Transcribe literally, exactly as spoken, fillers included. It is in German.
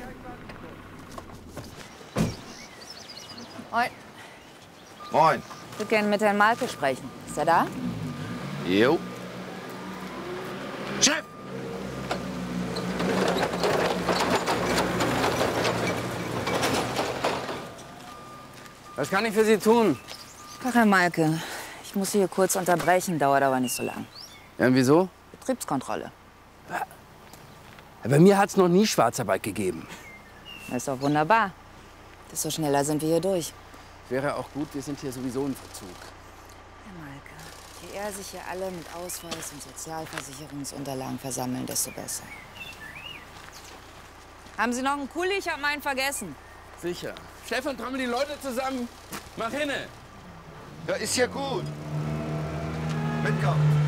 Moin. Moin. Ich würde gerne mit Herrn Malke sprechen. Ist er da? Jo. Chef! Was kann ich für Sie tun? Ach, Herr Malke, ich muss Sie hier kurz unterbrechen, dauert aber nicht so lang. Ja, und wieso? Betriebskontrolle. Ja, bei mir hat es noch nie Schwarzarbeit gegeben. Das ist doch wunderbar. Desto schneller sind wir hier durch. Wäre auch gut, wir sind hier sowieso in Verzug. Herr Malke, je eher sich hier alle mit Ausweis und Sozialversicherungsunterlagen versammeln, desto besser. Haben Sie noch einen Kuli? Ich habe meinen vergessen. Sicher. Stefan, trauen wir die Leute zusammen. Mach hinne. Ja, ist ja gut. Mitkommen.